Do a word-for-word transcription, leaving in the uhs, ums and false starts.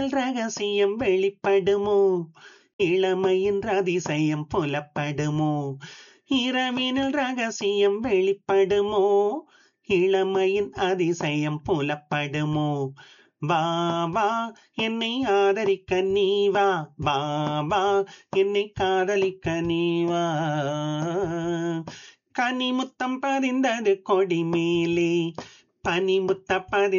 ரகசியம் வெளிப்படுமோ இளமையின் அதிசயம் புலப்படுமோ இரவினில் ரகசியம் வெளிப்படுமோ இளமையின் அதிசயம் புலப்படுமோ வா வா என்னை ஆதரிக்க நீ வா வா வா என்னை காதலிக்க நீ வா கனிமுத்தம் பதிந்தது கொடி மேலே பனிமுத்த பதிந்த